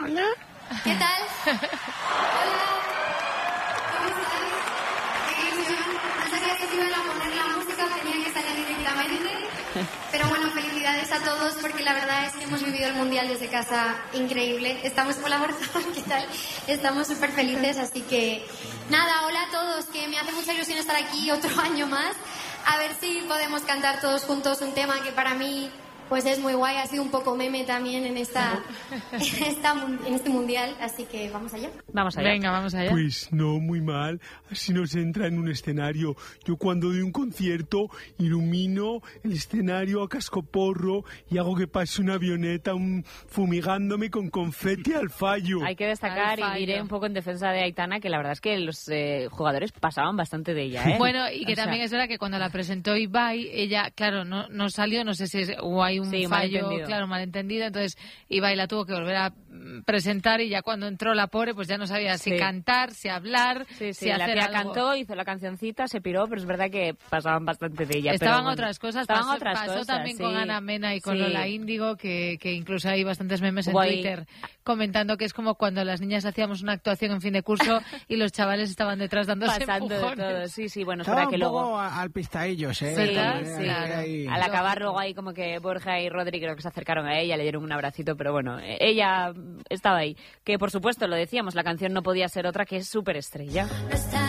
Hola. ¿Qué tal? Hola. ¿Cómo estáis? ¿Qué ilusión? No sabía que si iban a poner la música, tenía que salir directamente. Pero bueno, felicidades a todos porque la verdad es que hemos vivido el Mundial desde casa increíble. Estamos con la ¿qué tal? Estamos súper felices, así que nada, hola a todos, que me hace mucha ilusión estar aquí otro año más. A ver si podemos cantar todos juntos un tema que para mí pues es muy guay, ha sido un poco meme también en este mundial, así que vamos allá. Vamos allá. Venga, vamos allá. Pues no, muy mal. Así nos entra en un escenario. Yo cuando doy un concierto ilumino el escenario a cascoporro y hago que pase una avioneta fumigándome con confeti al fallo. Hay que destacar y diré un poco en defensa de Aitana que la verdad es que los jugadores pasaban bastante de ella, ¿eh? Bueno, y que también es verdad que cuando la presentó Ibai, ella, claro, no salió, no sé si hay un fallo, malentendido, entonces Ibai la tuvo que volver a presentar y ya cuando entró la pobre, pues ya no sabía si cantar, si hablar, si hacer la tía algo. cantó, hizo la cancioncita, se piró, pero es verdad que pasaban bastante de ella. Estaban pero, otras cosas, pasó también con Ana Mena y con Lola Índigo, que incluso hay bastantes memes en Guay. Twitter comentando que es como cuando las niñas hacíamos una actuación en fin de curso y los chavales estaban detrás dándose pasando empujones. de todo. Sí, bueno, estaba espera que un poco luego al pistaillos, ¿eh? Sí. Al acabar luego ahí como que Borja y Rodri creo que se acercaron a ella, le dieron un abracito, pero bueno, ella estaba ahí. Que por supuesto, lo decíamos, la canción no podía ser otra que es Superestrella.